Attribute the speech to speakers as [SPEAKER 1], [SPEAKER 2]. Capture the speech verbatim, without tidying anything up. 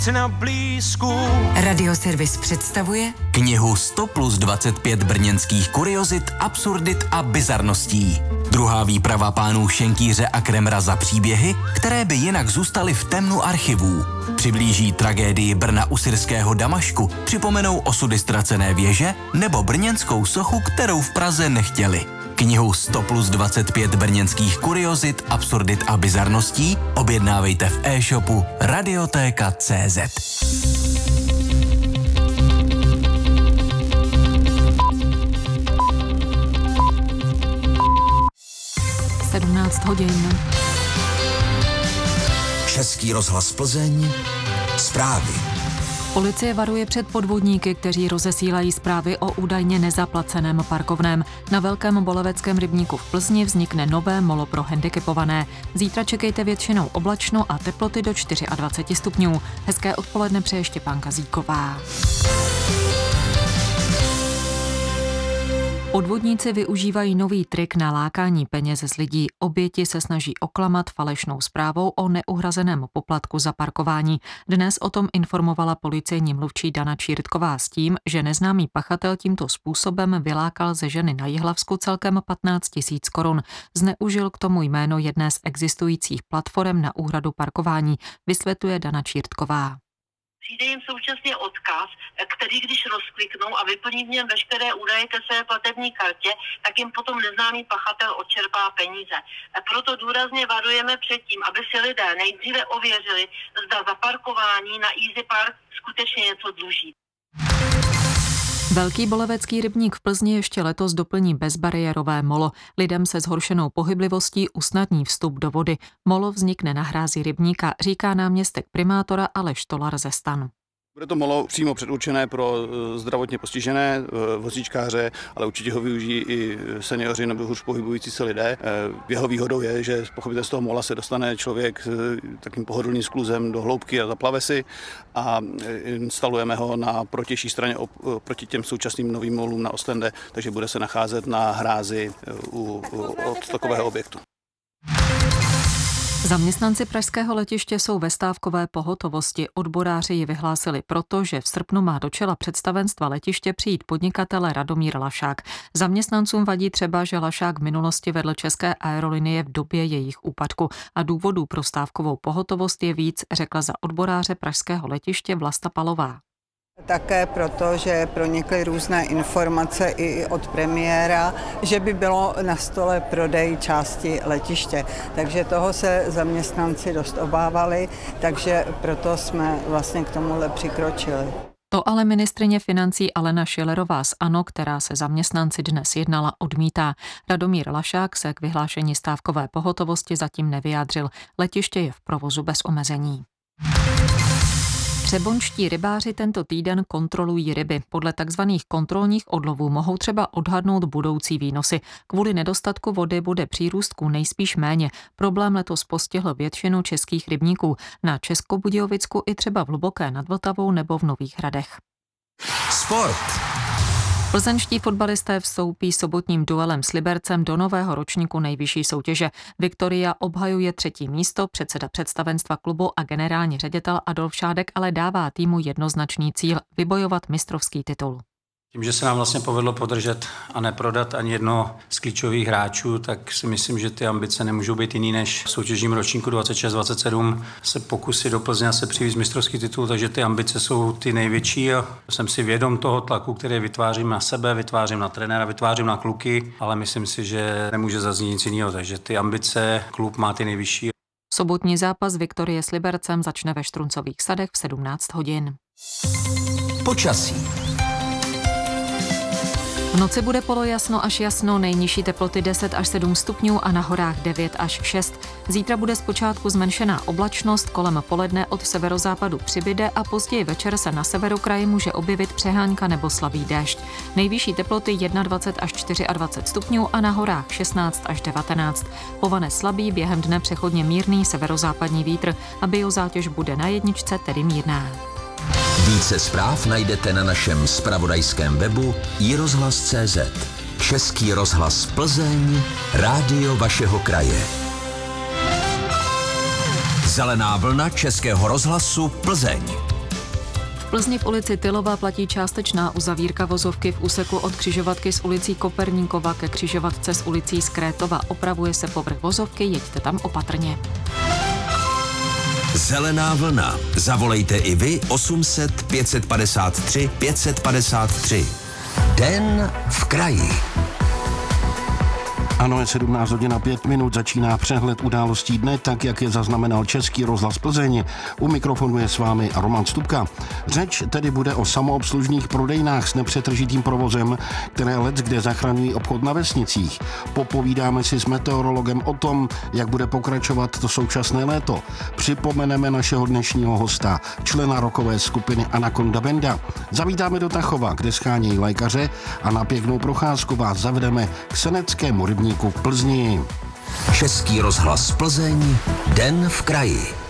[SPEAKER 1] Na blízku.
[SPEAKER 2] Radioservis představuje
[SPEAKER 3] knihu sto plus dvacet pět brněnských kuriozit, absurdit a bizarností. Druhá výprava pánů Šenkýře a Kremra za příběhy, které by jinak zůstaly v temnu archivů. Přiblíží tragédii Brna u syrského Damašku, připomenou osudy ztracené věže nebo brněnskou sochu, kterou v Praze nechtěli. Knihu sto plus dvacet pět brněnských kuriozit, absurdit a bizarností objednávejte v e-shopu Radiotéka tečka cé zet.
[SPEAKER 4] sedmnáct hodin.
[SPEAKER 5] Český rozhlas Plzeň. Zprávy.
[SPEAKER 4] Policie varuje před podvodníky, kteří rozesílají zprávy o údajně nezaplaceném parkovném. Na Velkém Boleveckém rybníku v Plzni vznikne nové molo pro handicapované. Zítra čekejte většinou oblačno a teploty do dvacet čtyři stupňů. Hezké odpoledne přeje Štěpánka Zíková. Podvodníci využívají nový trik na lákání peněz z lidí. Oběti se snaží oklamat falešnou zprávou o neuhrazeném poplatku za parkování. Dnes o tom informovala policejní mluvčí Dana Čírtková s tím, že neznámý pachatel tímto způsobem vylákal ze ženy na Jihlavsku celkem patnáct tisíc korun. Zneužil k tomu jméno jedné z existujících platform na úhradu parkování, vysvětluje Dana Čírtková.
[SPEAKER 6] Přijde jim současně odkaz, který když rozkliknou a vyplní v něm veškeré údaje ke své platební kartě, tak jim potom neznámý pachatel odčerpá peníze. Proto důrazně varujeme před tím, aby si lidé nejdříve ověřili, zda zaparkování na Easy Park skutečně něco dluží.
[SPEAKER 4] Velký Bolevecký rybník v Plzni ještě letos doplní bezbariérové molo. Lidem se zhoršenou pohyblivostí usnadní vstup do vody. Molo vznikne na hrázi rybníka, říká náměstek primátora Aleš Tolar ze STAN.
[SPEAKER 7] Bude to molo přímo předurčené pro zdravotně postižené vozíčkáře, ale určitě ho využijí i seniori nebo hůř pohybující se lidé. Jeho výhodou je, že pochopitelně z toho mola se dostane člověk takým pohodlným skluzem do hloubky a zaplave si a instalujeme ho na protější straně proti těm současným novým molům na Ostende, takže bude se nacházet na hrázi u, od takového objektu.
[SPEAKER 4] Zaměstnanci pražského letiště jsou ve stávkové pohotovosti. Odboráři ji vyhlásili proto, že v srpnu má do čela představenstva letiště přijít podnikatele Radomír Lašák. Zaměstnancům vadí třeba, že Lašák v minulosti vedl České aerolinie v době jejich úpadku a důvodů pro stávkovou pohotovost je víc, řekla za odboráře pražského letiště Vlasta Palová.
[SPEAKER 8] Také proto, že pronikly různé informace i od premiéra, že by bylo na stole prodej části letiště. Takže toho se zaměstnanci dost obávali, takže proto jsme vlastně k tomuhle přikročili.
[SPEAKER 4] To ale ministryně financí Alena Schillerová z ANO, která se zaměstnanci dnes jednala, odmítá. Radomír Lašák se k vyhlášení stávkové pohotovosti zatím nevyjádřil. Letiště je v provozu bez omezení. Třebonští rybáři tento týden kontrolují ryby. Podle takzvaných kontrolních odlovů mohou třeba odhadnout budoucí výnosy. Kvůli nedostatku vody bude přírůstků nejspíš méně. Problém letos postihl většinu českých rybníků. Na Českobudějovicku i třeba v Hluboké nad Vltavou nebo v Nových Hradech.
[SPEAKER 5] Sport.
[SPEAKER 4] Plzeňští fotbalisté vstoupí sobotním duelem s Libercem do nového ročníku nejvyšší soutěže. Viktoria obhajuje třetí místo, předseda představenstva klubu a generální ředitel Adolf Šádek ale dává týmu jednoznačný cíl – vybojovat mistrovský titul.
[SPEAKER 9] Tím, že se nám vlastně povedlo podržet a neprodat ani jedno z klíčových hráčů, tak si myslím, že ty ambice nemůžou být jiný než v soutěžním ročníku dvacet šest dvacet sedm se pokusy do Plzně se přivést mistrovský titul, takže ty ambice jsou ty největší a jsem si vědom toho tlaku, který vytvářím na sebe, vytvářím na trenéra, vytvářím na kluky, ale myslím si, že nemůže zaznít nic jiného, takže ty ambice klub má ty nejvyšší.
[SPEAKER 4] Sobotní zápas Viktorie s Libercem začne ve Štruncových sadech v sedmnáct hodin.
[SPEAKER 5] Počasí.
[SPEAKER 4] V noci bude polojasno až jasno, nejnižší teploty deset až sedm stupňů a na horách devět až šest. Zítra bude zpočátku zmenšená oblačnost, kolem poledne od severozápadu přibyde a později večer se na severu kraje může objevit přehánka nebo slabý déšť. Nejvyšší teploty dvacet jedna až dvacet čtyři stupňů a na horách šestnáct až devatenáct. Povane slabý, během dne přechodně mírný severozápadní vítr a biozátěž bude na jedničce, tedy mírná.
[SPEAKER 5] Více zpráv najdete na našem zpravodajském webu i rozhlas tečka cé zet. Český rozhlas Plzeň, rádio vašeho kraje. Zelená vlna Českého rozhlasu Plzeň.
[SPEAKER 4] Plzni v ulici Tylova platí částečná uzavírka vozovky v úseku od křižovatky s ulicí Koperníkova ke křižovatce s ulicí Skrétova. Opravuje se povrch vozovky, jeďte tam opatrně.
[SPEAKER 5] Zelená vlna. Zavolejte i vy osm set pět padesát tři pět padesát tři. Den v kraji.
[SPEAKER 1] Ano, je sedmnáct hodin a pět minut, začíná přehled událostí dne, tak jak je zaznamenal Český rozhlas Plzeň. U mikrofonu je s vámi Roman Stupka. Řeč tedy bude o samoobslužných prodejnách s nepřetržitým provozem, které leckde zachraňují obchod na vesnicích. Popovídáme si s meteorologem o tom, jak bude pokračovat to současné léto. Připomeneme našeho dnešního hosta, člena rockové skupiny Anaconda Banda. Zavítáme do Tachova, kde schánějí lékaře, a na pěknou procházku vás zavedeme k seneckému rybníku v Plzni.
[SPEAKER 5] Český rozhlas Plzeň, Den v kraji.